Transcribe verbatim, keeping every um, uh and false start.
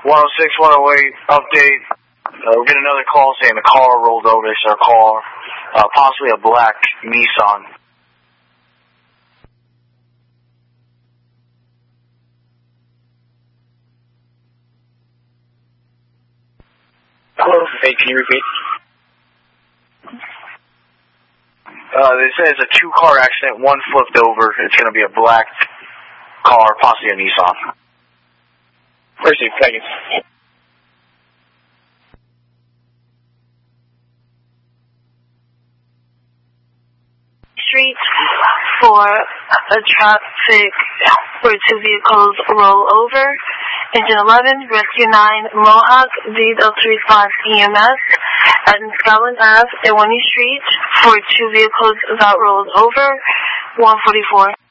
one oh six, one oh eight, update. Uh, we get another call saying the car rolled over. It's our car, uh, possibly a black Nissan. Hello, hey, can you repeat? Uh, they say it's a two-car accident, one flipped over. It's going to be a black car, possibly a Nissan. Proceed, thank you. Street for a traffic where two vehicles roll over. Engine eleven, Rescue nine, Mohawk, V L three five E M S at Scotland Avenue, Iwani Street for two vehicles that rolled over. one forty-four.